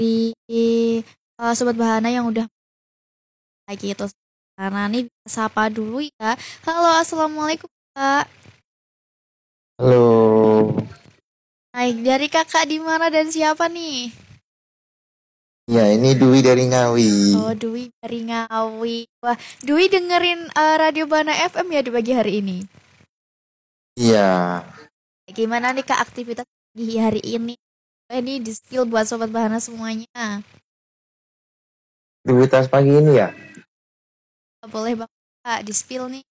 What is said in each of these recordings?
di Sobat Bahana yang udah lagi itu. Karena nih sapa dulu ya. Halo, assalamualaikum Kak. Halo, Baik, dari Kakak di mana dan siapa nih? ya ini Dwi dari Ngawi. Oh, Dwi dari Ngawi. Wah, Dwi dengerin Radio Bahana FM ya di pagi hari ini. Iya, Gimana nih Kak aktivitas di hari ini? Ini di skill buat Sobat Bahana semuanya. aktivitas pagi ini ya. Boleh banget Kak di spill nih.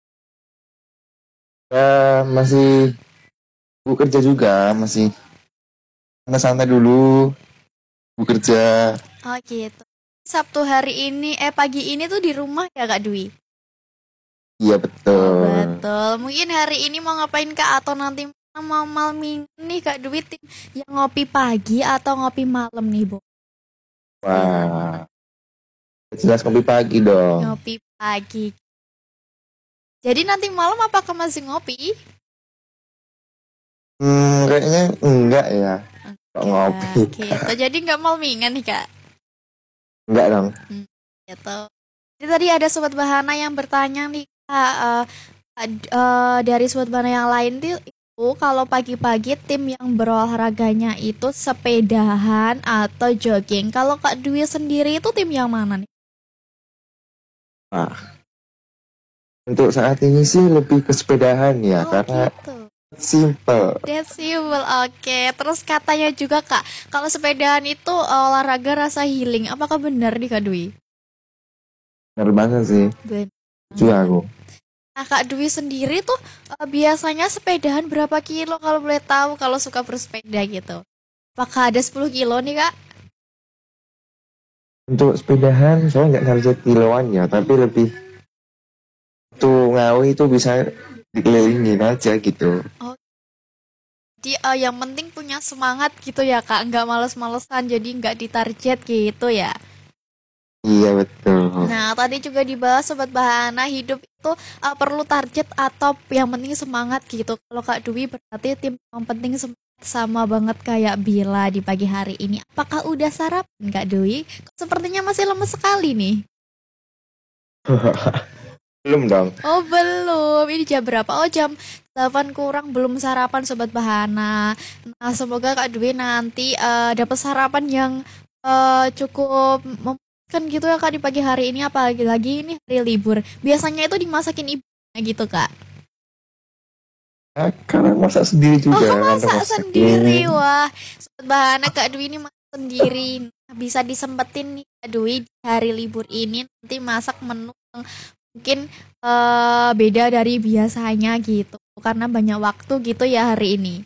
Ya masih kerja juga, masih santai-santai dulu, kerja. Oh gitu. Sabtu hari ini, pagi ini tuh di rumah ya Kak Dwi? Iya Oh betul. betul. Mungkin hari ini mau ngapain Kak atau nanti mau malam minggu nih Kak Dwi tim yang ngopi pagi atau ngopi malam nih Bu? Wah, jelas kopi pagi dong. Ngopi pagi. Jadi nanti malam apakah masih ngopi? Kayaknya enggak ya. Kok ngopi? Ya, gitu. Jadi nggak malmingan nih Kak? Enggak dong. Gitu. Jadi tadi ada Sobat Bahana yang bertanya nih Kak, dari Sobat Bahana yang lain tuh itu kalau pagi-pagi tim yang berolahraganya itu sepedahan atau jogging. Kalau Kak Dwi sendiri itu tim yang mana nih? Nah, untuk saat ini sih lebih ke sepedahan ya, Oh karena gitu. simple. That's simple. Oke. Terus katanya juga Kak, kalau sepedahan itu olahraga rasa healing. Apakah benar nih Kak Dwi? Bener banget sih. Benar. Juga aku. Nah, Kak Dwi sendiri tuh biasanya sepedahan berapa kilo kalau boleh tahu kalau suka bersepeda gitu? Apakah ada 10 kilo nih, Kak? Untuk sepedahan, saya nggak target kiloan ya, tapi lebih tuh Ngawi itu bisa dikelilingin aja gitu. Oh, jadi yang penting punya semangat gitu ya, Kak. Nggak males-malesan, jadi nggak ditarget gitu ya. Iya betul. Nah, tadi juga dibahas Sobat Bahana, hidup itu perlu target atau yang penting semangat gitu. Kalau Kak Dwi berarti tim yang penting semangat sama banget kayak Bila di pagi hari ini. Apakah udah sarapan Kak Dwi? Sepertinya masih lemes sekali nih. Belum dong. Oh belum, ini jam berapa? Oh jam 8 kurang belum sarapan Sobat Bahana. Nah semoga Kak Dwi nanti dapat sarapan yang cukup memuaskan gitu ya Kak di pagi hari ini. Apalagi lagi ini hari libur. Biasanya itu dimasakin ibunya gitu Kak. Nah, karena masak sendiri Oh juga kan masak masaknya. sendiri, wah Sobat Bahana Kak Dwi ini masak sendiri. Nah, bisa disempetin nih Kak Dwi di hari libur ini nanti masak menu yang mungkin beda dari biasanya gitu karena banyak waktu gitu ya hari ini.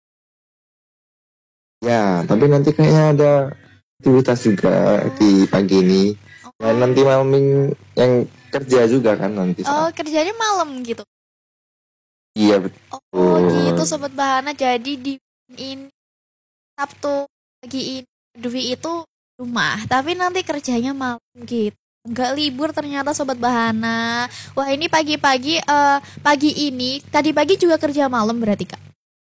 Ya, tapi nanti kayaknya ada aktivitas juga di pagi ini. Dan Oh, nanti malam yang kerja juga kan nanti oh saat. kerjanya malam gitu. Iya Oh gitu betul. Sobat Bahana jadi di ini Sabtu pagi ini Dwi itu rumah tapi nanti kerjanya malam gitu. Nggak libur ternyata Sobat Bahana. Wah ini pagi-pagi pagi ini tadi pagi juga kerja malam berarti Kak.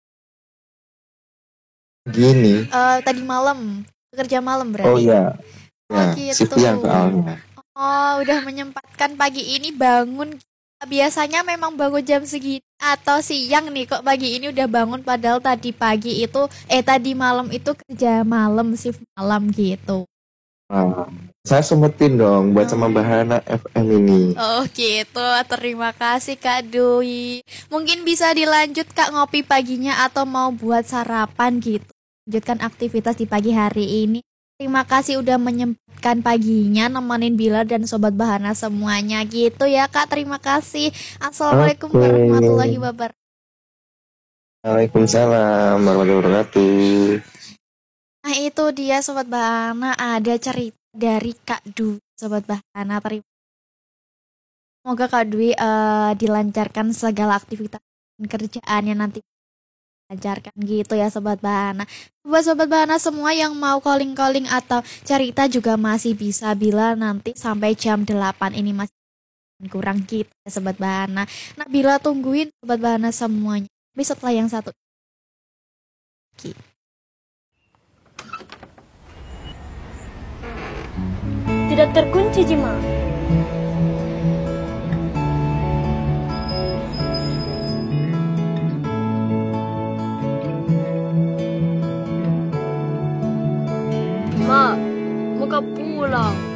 Gini. Tadi malam kerja malam Oh berarti. ya, Oh ya shift gitu. yang soalnya. Oh udah menyempatkan pagi ini bangun. Biasanya memang bangun jam segini atau siang nih kok pagi ini udah bangun padahal tadi pagi itu tadi malam itu kerja malam shift malam gitu. Nah, saya sempetin dong buat sama Oh. Bahana FM ini. Oh gitu, terima kasih Kak Dwi. Mungkin bisa dilanjut Kak ngopi paginya atau mau buat sarapan gitu. Lanjutkan aktivitas di pagi hari ini. Terima kasih udah menyempatkan paginya nemenin Bila dan Sobat Bahana semuanya gitu ya Kak. Terima kasih. Assalamualaikum Oke. warahmatullahi wabarakatuh. Waalaikumsalam warahmatullahi wabarakatuh. Nah itu dia Sobat Bahana ada cerita dari Kak Dwi. Sobat Bahana terima. Semoga Kak Dwi dilancarkan segala aktivitas dan kerjaannya nanti lancarkan gitu ya Sobat Bahana. Buat Sobat Bahana semua yang mau calling-calling atau cerita juga masih bisa bila nanti sampai jam 8 ini masih kurang gitu ya Sobat Bahana. Nah bila tungguin Sobat Bahana semuanya. Tapi setelah yang satu. tidak terkunci, Jima. Ma, mau pulang.